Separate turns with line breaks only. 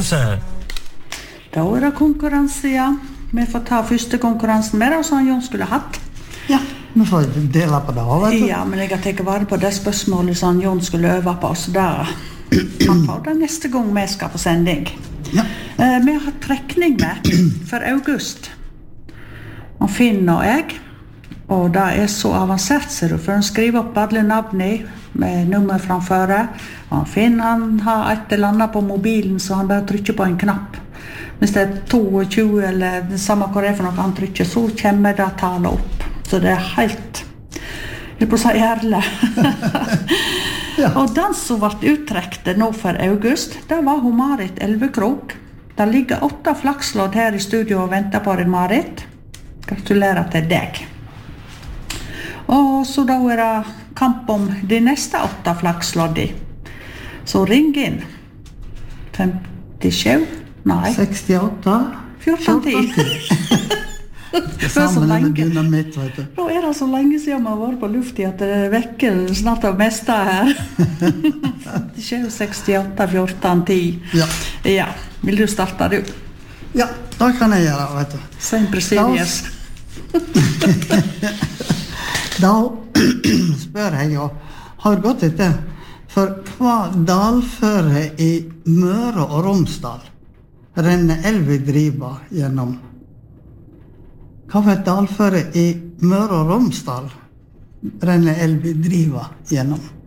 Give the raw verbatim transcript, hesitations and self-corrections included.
konkurranse.
Da er det konkurranse, ja. Vi får ta første konkurransen med det, som Jon skulle hatt.
Ja, vi får dele på det, vet du.
Ja, men jeg har tenkt vare på det spørsmålet som Jon skulle øve på, så der han får det neste gang vi skal på sending.
Ja.
Eh, vi har hatt trekning med for august. Og Finn og jeg, og det er så avansert, ser du, for han skriver opp alle navnene med nummer framføre. Og Finn, han har et eller annet på mobilen, så han bare trykker på en knapp. Hvis det er tjueto, eller det samme hva det er for noe han trykker, så kommer det tallet opp. Så det er helt, jeg på å si ærlig. Ja. Og den som ble uttrekte nå for august, det var hun Marit Elvekrok. Det ligger åtte flakslodd her i studio og venter på deg, Marit. Gratulerer til deg. Og så da er det kamp om de neste åtte flaksloddene. Så ring inn. femtisju, nei.
sekstiåtte.
fjorten ti.
Det samme med dynamitt, vet du.
Nå er det så lenge siden vi har vært på luften at det vekker snart det meste her. femtisju, sekstiåtte, fjorten ti.
Ja.
Ja, vil du starte du?
Ja, det kan jeg gjøre, vet du.
Sempre serious.
Da spør jeg jo, har gått etter, for hva dalføre i Møre og Romsdal renner elva driva gjennom? Hva for et dalføre i Møre og Romsdal renner elva driva gjennom?